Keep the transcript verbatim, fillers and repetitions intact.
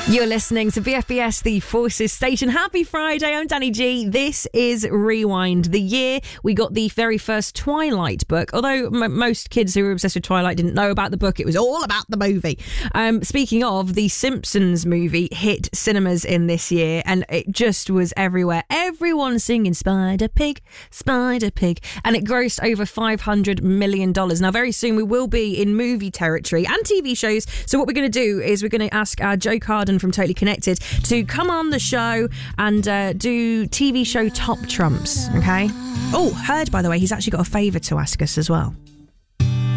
You're listening to B F B S, the Forces Station. Happy Friday, I'm Danny G. This is Rewind. The year we got the very first Twilight book, although m- most kids who were obsessed with Twilight didn't know about the book. It was all about the movie. Um, speaking of, the Simpsons movie hit cinemas in this year, and it just was everywhere. Everyone singing Spider Pig, Spider Pig, and it grossed over five hundred million dollars. Now, very soon we will be in movie territory and T V shows, so what we're going to do is we're going to ask our Joe Carden from Totally Connected to come on the show and uh, do T V show top trumps, okay? Oh, heard, by the way, he's actually got a favour to ask us as well.